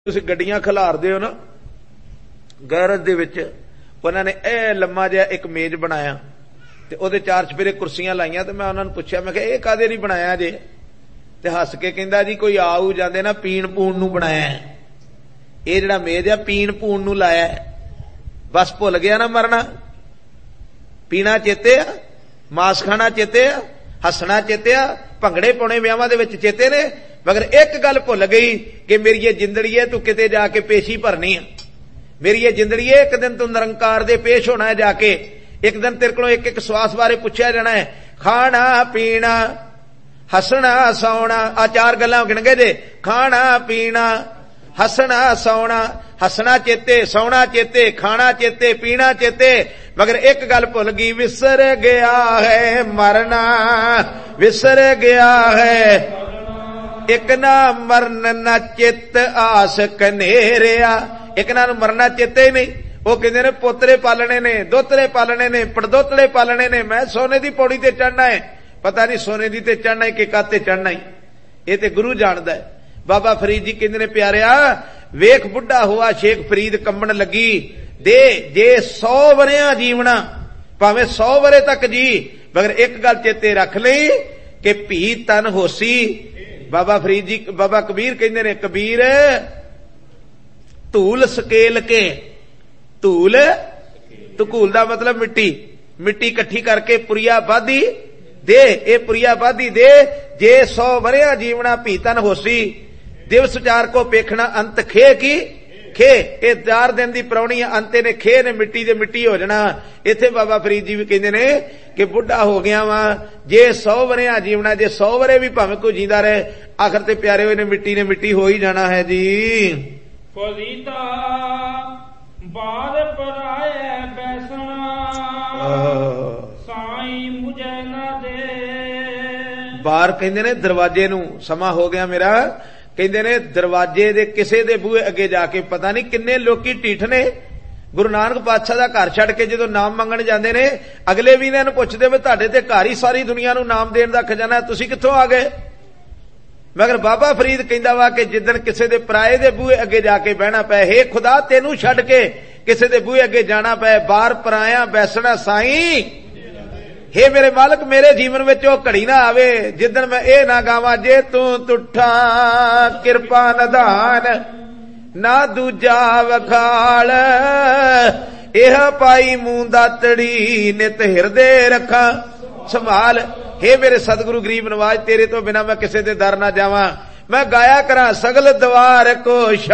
ਤੁਸੀਂ ਗੱਡੀਆਂ ਖਿਲਾਰਦੇ ਹੋ ਨਾ ਗੈਰੇਜ ਦੇ ਵਿੱਚ, ਉਹਨਾਂ ਨੇ ਇਹ ਲੰਮਾ ਜਿਹਾ ਇੱਕ ਮੇਜ਼ ਬਣਾਇਆ ਤੇ ਉਹਦੇ ਚਾਰ ਚਫੇਰੇ ਕੁਰਸੀਆਂ ਲਾਈਆਂ ਤੇ ਮੈਂ ਉਹਨਾਂ ਨੂੰ ਪੁੱਛਿਆ, ਮੈਂ ਕਿਹਾ ਇਹ ਕਾਹਦੇ ਲਈ ਬਣਾਇਆ ਜੇ? ਤੇ ਹੱਸ ਕੇ ਕਹਿੰਦਾ ਜੀ ਕੋਈ ਆਊ ਜਾਂਦੇ ਨਾ ਪੀਣ ਪੂਣ ਨੂੰ ਬਣਾਇਆ, ਇਹ ਜਿਹੜਾ ਮੇਜ਼ ਆ ਪੀਣ ਪੂਣ ਨੂੰ ਲਾਇਆ। ਬਸ ਭੁੱਲ ਗਿਆ ਨਾ ਮਰਨਾ, ਪੀਣਾ ਚੇਤੇ ਆ, ਮਾਸ ਖਾਣਾ ਚੇਤੇ ਆ, ਹੱਸਣਾ ਚੇਤੇ ਆ, ਭੰਗੜੇ ਪਾਉਣੇ ਵਿਆਹਾਂ ਦੇ ਵਿੱਚ ਚੇਤੇ ਨੇ, ਮਗਰ ਇੱਕ ਗੱਲ ਭੁੱਲ ਗਈ ਕਿ ਮੇਰੀ ਇਹ ਜਿੰਦੜੀਏ ਤੂੰ ਕਿਤੇ ਜਾ ਕੇ ਪੇਸ਼ੀ ਭਰਨੀ ਆ, ਮੇਰੀ ਇਹ ਜਿੰਦੜੀਏ ਇੱਕ ਦਿਨ ਤੂੰ ਨਿਰੰਕਾਰ ਦੇ ਪੇਸ਼ ਹੋਣਾ ਹੈ ਜਾ ਕੇ, ਇੱਕ ਦਿਨ ਤੇਰੇ ਕੋਲੋਂ ਇੱਕ ਇੱਕ ਸਵਾਸ ਬਾਰੇ ਪੁੱਛਿਆ ਜਾਣਾ ਹੈ, ਖਾਣਾ ਪੀਣਾ ਹੱਸਣਾ ਸੌਣਾ, ਆ ਚਾਰ ਗੱਲਾਂ ਗਿਣ ਗਏ ਜੇ, ਖਾਣਾ ਪੀਣਾ ਹੱਸਣਾ ਸੌਣਾ, ਹੱਸਣਾ ਚੇਤੇ, ਸੌਣਾ ਚੇਤੇ, ਖਾਣਾ ਚੇਤੇ, ਪੀਣਾ ਚੇਤੇ, ਮਗਰ ਇੱਕ ਗੱਲ ਭੁੱਲ ਗਈ, ਵਿਸਰ ਗਿਆ ਹੈ ਮਰਨਾ, ਵਿਸਰ ਗਿਆ ਹੈ ਇੱਕ ਨਾ ਮਰਨ ਨਾ ਚਿੱਤ ਆਸ ਕਨੇਰਿਆ, ਇੱਕ ਨਾ ਨੂੰ ਮਰਨਾ ਚੇਤੇ ਹੀ ਨਹੀਂ। ਉਹ ਕਹਿੰਦੇ ਨੇ ਪੋਤਰੇ ਪਾਲਣੇ ਨੇ, ਦੋਤਰੇ ਪਾਲਣੇ ਨੇ, ਪੜਦੋਤੜੇ ਪਾਲਣੇ ਨੇ, ਮੈਂ ਸੋਨੇ ਦੀ ਪੌੜੀ ਤੇ ਚੜਨਾ ਹੈ, ਪਤਾ ਨਹੀਂ ਸੋਨੇ ਦੀ ਤੇ ਚੜਨਾ ਹੈ ਕਿ ਕਾਤੇ ਚੜਨਾ ਹੈ, ਇਹ ਤੇ ਗੁਰੂ ਜਾਣਦਾ ਹੈ। ਬਾਬਾ ਫਰੀਦ ਜੀ ਕਹਿੰਦੇ ਨੇ ਪਿਆਰਿਆ, ਵੇਖ ਬੁੱਢਾ ਹੋਆ ਸ਼ੇਖ ਫਰੀਦ ਕੰਬਣ ਲੱਗੀ, ਦੇ ਜੇ 100 ਵਰਿਆਂ ਜੀਵਣਾ, ਭਾਵੇਂ 100 ਵਰੇ ਤੱਕ ਜੀ, ਮਗਰ ਇੱਕ ਗੱਲ ਚੇਤੇ ਰੱਖ ਲਈ ਕਿ ਭੀ ਤਨ ਹੋਸੀ। ਬਾਬਾ ਫਰੀਦ ਜੀ, ਬਾਬਾ ਕਬੀਰ ਕਹਿੰਦੇ ਨੇ, ਕਬੀਰ ਧੂਲ ਸਕੇਲ ਕੇ, ਧੂਲ ਧਕੂਲ ਦਾ ਮਤਲਬ ਮਿੱਟੀ, ਮਿੱਟੀ ਇਕੱਠੀ ਕਰਕੇ ਪੁਰੀਆ ਬਾਧੀ ਦੇ, ਇਹ ਪੁਰੀਆ ਬਾਧੀ ਦੇ, ਜੇ 100 ਵਰਿਆਂ ਜੀਵਣਾ ਭੀ ਤਨ ਹੋਸੀ, ਦਿਵਸ ਚਾਰ ਕੋ ਪੇਖਣਾ ਅੰਤ ਖੇ ਕੀ ਖੇ, ਇਹ 4 ਦਿਨ ਦੀ ਪ੍ਰਾਉਣੀ ਅੰਤੇ ਨੇ ਖੇ ਨੇ ਮਿੱਟੀ ਦੇ ਮਿੱਟੀ ਹੋ ਜਾਣਾ। ਇੱਥੇ ਬਾਬਾ ਫਰੀਦ ਜੀ ਵੀ ਕਹਿੰਦੇ ਨੇ ਕਿ ਬੁੱਢਾ ਹੋ ਗਿਆ ਵਾ, ਜੇ 100 ਵਰਿਆਂ ਜੀਵਣਾ, ਜੇ 100 ਵਰੇ ਵੀ ਭਾਵੇਂ ਕੋਈ ਜੀਂਦਾ ਰਹੇ, ਆਖਰ ਤੇ ਪਿਆਰੇ ਹੋਏ ਨੇ ਮਿੱਟੀ ਨੇ ਮਿੱਟੀ ਹੋ ਹੀ ਜਾਣਾ ਹੈ ਜੀ। ਫਰੀਦਾ ਬਾਰ ਪਰਾਏ ਬੈਸਣਾ, ਸਾਈਂ ਮੁਝੇ ਨਾ ਦੇ। ਬਾਰ ਕਹਿੰਦੇ ਨੇ ਦਰਵਾਜੇ ਨੂੰ, ਸਮਾਂ ਹੋ ਗਿਆ ਮੇਰਾ, ਕਹਿੰਦੇ ਨੇ ਦਰਵਾਜੇ ਦੇ ਕਿਸੇ ਦੇ ਬੂਹੇ ਅੱਗੇ ਜਾ ਕੇ, ਪਤਾ ਨਹੀਂ ਕਿੰਨੇ ਲੋਕੀ ਢੀਠ ਨੇ, ਗੁਰੂ ਨਾਨਕ ਪਾਤਸ਼ਾਹ ਦਾ ਘਰ ਛੱਡ ਕੇ ਜਦੋਂ ਨਾਮ ਮੰਗਣ ਜਾਂਦੇ ਨੇ, ਅਗਲੇ ਵੀ ਇਹਨਾਂ ਨੂੰ ਪੁੱਛਦੇ ਵੀ ਤੁਹਾਡੇ ਤੇ ਘਰ ਹੀ ਸਾਰੀ ਦੁਨੀਆ ਨੂੰ ਨਾਮ ਦੇਣ ਦਾ ਖਜ਼ਾਨਾ, ਤੁਸੀਂ ਕਿੱਥੋਂ ਆ ਗਏ? ਮਗਰ ਬਾਬਾ ਫਰੀਦ ਕਹਿੰਦਾ ਵਾ ਕਿ ਜਿੱਦਣ ਕਿਸੇ ਦੇ ਪਰਾਏ ਦੇ ਬੂਹੇ ਅੱਗੇ ਜਾ ਕੇ ਬਹਿਣਾ ਪਏ, ਹੇ ਖੁਦਾ ਤੈਨੂੰ ਛੱਡ ਕੇ ਕਿਸੇ ਦੇ ਬੂਹੇ ਅੱਗੇ ਜਾਣਾ ਪਏ, ਬਾਹਰ ਪਰਾਇਆ ਬੈਸਣਾ ਸਾਈਂ, ਹੇ ਮੇਰੇ ਮਾਲਕ ਮੇਰੇ ਜੀਵਨ ਵਿੱਚ ਉਹ ਘੜੀ ਨਾ ਆਵੇ ਜਿੱਦਣ ਮੈਂ ਇਹ ਨਾ ਗਾਵਾਂ, ਜੇ ਤੂੰ ਤੁਠਾ ਕਿਰਪਾ ਨਿਧਾਨ ਨਾ ਦੂਜਾ ਵਖਾਲ, ਇਹ ਪਾਈ ਮੂੰਹ ਦਾਤੜੀ ਨਿਤ ਹਿਰਦੇ ਰੱਖਾਂ ਸੰਭਾਲ। ਹੇ ਮੇਰੇ ਸਤਿਗੁਰੂ ਗਰੀਬ ਨਵਾਜ, ਤੇਰੇ ਤੋਂ ਬਿਨਾ ਮੈਂ ਕਿਸੇ ਦੇ ਦਰ ਨਾ ਜਾਵਾਂ, ਮੈਂ ਗਾਇਆ ਕਰਾਂ ਸਗਲ ਦਵਾਰ ਕੋ